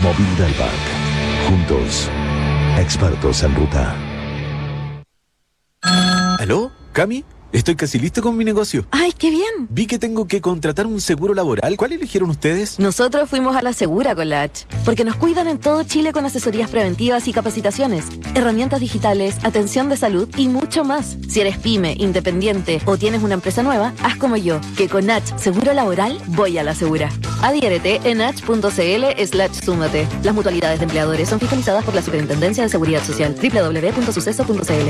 Movilidad Bank. Juntos, expertos en ruta. ¿Aló? ¿Cami? Estoy casi listo con mi negocio. ¡Ay, qué bien! Vi que tengo que contratar un seguro laboral. ¿Cuál eligieron ustedes? Nosotros fuimos a la Segura con la H, porque nos cuidan en todo Chile con asesorías preventivas y capacitaciones, herramientas digitales, atención de salud y mucho más. Si eres pyme, independiente o tienes una empresa nueva, haz como yo, que con H Seguro Laboral voy a la Segura. Adhiérete en h.cl/súmate. Las mutualidades de empleadores son fiscalizadas por la Superintendencia de Seguridad Social. www.suceso.cl.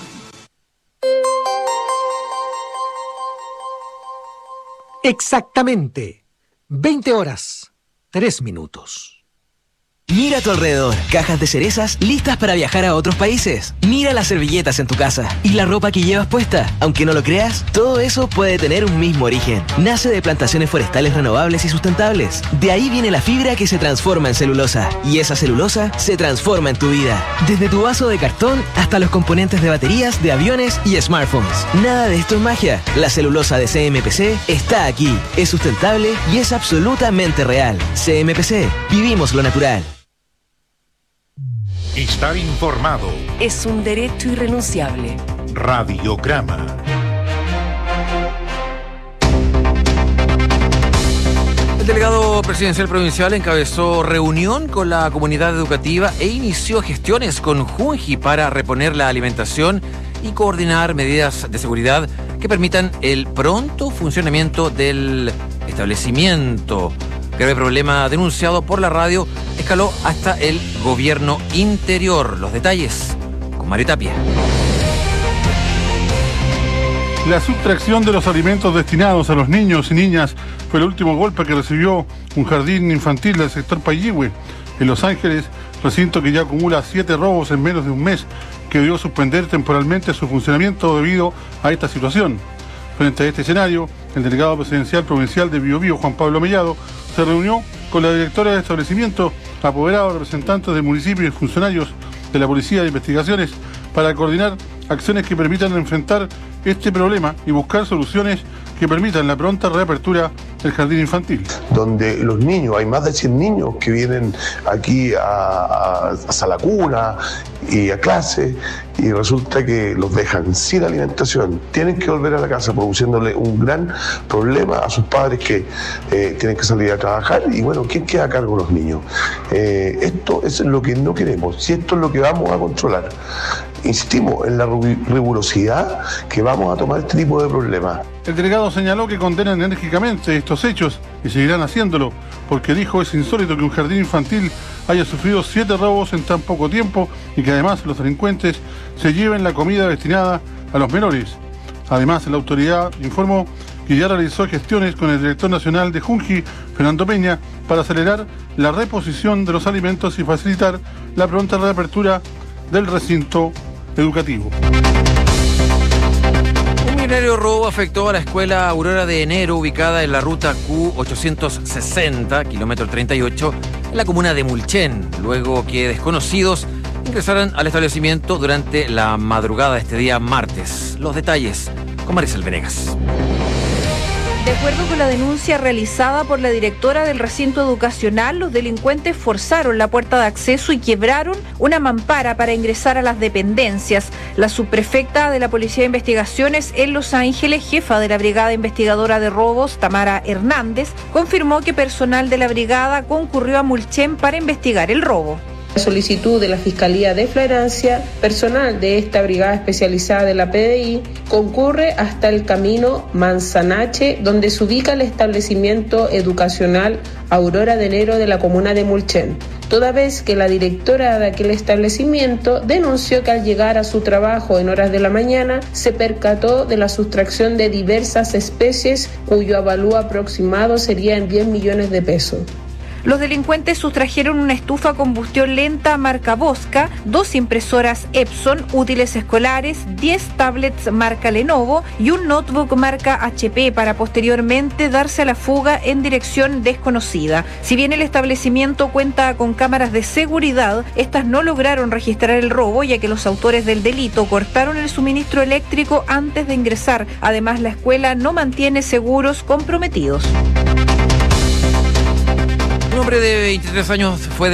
Exactamente. 20 horas, 3 minutos. Mira a tu alrededor, cajas de cerezas listas para viajar a otros países. Mira las servilletas en tu casa y la ropa que llevas puesta. Aunque no lo creas, todo eso puede tener un mismo origen. Nace de plantaciones forestales renovables y sustentables. De ahí viene la fibra que se transforma en celulosa. Y esa celulosa se transforma en tu vida. Desde tu vaso de cartón hasta los componentes de baterías, de aviones y smartphones. Nada de esto es magia. La celulosa de CMPC está aquí. Es sustentable y es absolutamente real. CMPC. Vivimos lo natural. Estar informado. Es un derecho irrenunciable. Radiograma. El delegado presidencial provincial encabezó reunión con la comunidad educativa e inició gestiones con Junji para reponer la alimentación y coordinar medidas de seguridad que permitan el pronto funcionamiento del establecimiento. Grave problema denunciado por la radio escaló hasta el gobierno interior. Los detalles con Mario Tapia. La sustracción de los alimentos destinados a los niños y niñas fue el último golpe que recibió un jardín infantil del sector Payihue, en Los Ángeles, recinto que ya acumula 7 robos en menos de un mes, que debió suspender temporalmente su funcionamiento debido a esta situación. Frente a este escenario, el delegado presidencial provincial de Biobío, Juan Pablo Mellado, se reunió con la directora del establecimiento, apoderados, representantes del municipio y funcionarios de la Policía de Investigaciones para coordinar acciones que permitan enfrentar este problema y buscar soluciones que permitan la pronta reapertura del jardín infantil. Donde los niños, hay más de 100 niños que vienen aquí a sala cuna y a clase, y resulta que los dejan sin alimentación, tienen que volver a la casa produciéndole un gran problema a sus padres que tienen que salir a trabajar, y bueno, ¿quién queda a cargo de los niños? Esto es lo que no queremos, si esto es lo que vamos a controlar. Insistimos en la rigurosidad que vamos a tomar este tipo de problemas. El delegado señaló que condenan enérgicamente estos hechos y seguirán haciéndolo, porque dijo es insólito que un jardín infantil haya sufrido 7 robos en tan poco tiempo y que además los delincuentes se lleven la comida destinada a los menores. Además, la autoridad informó que ya realizó gestiones con el director nacional de Junji, Fernando Peña, para acelerar la reposición de los alimentos y facilitar la pronta reapertura del recinto educativo. Un millonario robo afectó a la escuela Aurora de Enero, ubicada en la ruta Q860, kilómetro 38, en la comuna de Mulchen, luego que desconocidos ingresaran al establecimiento durante la madrugada de este día martes. Los detalles con Maricel Venegas. De acuerdo con la denuncia realizada por la directora del recinto educacional, los delincuentes forzaron la puerta de acceso y quebraron una mampara para ingresar a las dependencias. La subprefecta de la Policía de Investigaciones en Los Ángeles, jefa de la Brigada Investigadora de Robos, Tamara Hernández, confirmó que personal de la brigada concurrió a Mulchen para investigar el robo. A solicitud de la Fiscalía de Flagrancia, personal de esta brigada especializada de la PDI concurre hasta el camino Manzanache, donde se ubica el establecimiento educacional Aurora de Enero de la comuna de Mulchen, toda vez que la directora de aquel establecimiento denunció que al llegar a su trabajo en horas de la mañana se percató de la sustracción de diversas especies cuyo avalúo aproximado sería en 10 millones de pesos. Los delincuentes sustrajeron una estufa a combustión lenta marca Bosca, 2 impresoras Epson, útiles escolares, 10 tablets marca Lenovo y un notebook marca HP para posteriormente darse a la fuga en dirección desconocida. Si bien el establecimiento cuenta con cámaras de seguridad, estas no lograron registrar el robo, ya que los autores del delito cortaron el suministro eléctrico antes de ingresar. Además, la escuela no mantiene seguros comprometidos. Un hombre de 23 años fue